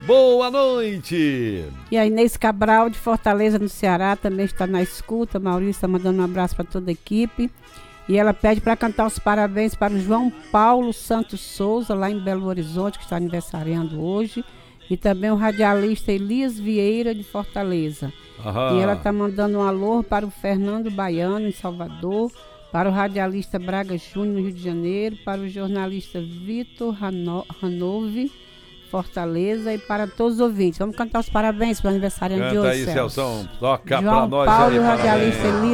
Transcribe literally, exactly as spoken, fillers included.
Boa noite! E a Inês Cabral, de Fortaleza, no Ceará, também está na escuta. Maurício está mandando um abraço para toda a equipe. E ela pede para cantar os parabéns para o João Paulo Santos Souza, lá em Belo Horizonte, que está aniversariando hoje. E também o radialista Elias Vieira, de Fortaleza. Aham. E ela está mandando um alô para o Fernando Baiano, em Salvador, para o radialista Braga Júnior, no Rio de Janeiro, para o jornalista Vitor Hano- Hanove, Fortaleza, e para todos os ouvintes. Vamos cantar os parabéns para o aniversário de Canta hoje, aí, Celso. Celção. Toca João pra nós Paulo, aí, radialista parabéns. Elias